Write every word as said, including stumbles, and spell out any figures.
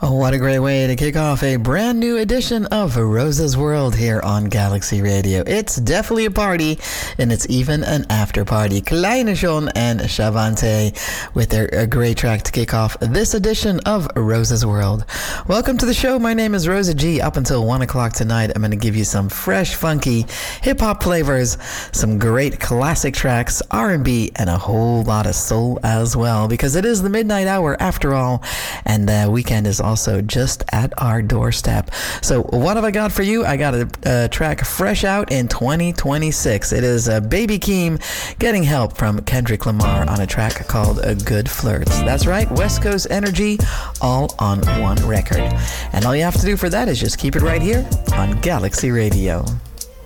Oh, what a great way to kick off a brand new edition of Rosa's World here on Galaxy Radio. It's definitely a party, and it's even an after party. Kleine John and Shavante with their a great track to kick off this edition of Rosa's World. Welcome to the show. My name is Rosa G. Up until one o'clock tonight, I'm going to give you some fresh, funky hip-hop flavors, some great classic tracks, R and B, and a whole lot of soul as well, because it is the midnight hour after all, and the weekend is also just at our doorstep. So what have I got for you? I got a, a track fresh out in twenty twenty-six. It is uh, Baby Keem getting help from Kendrick Lamar on a track called A Good Flirts. That's right, West Coast Energy, all on one record. And all you have to do for that is just keep it right here on Galaxy Radio.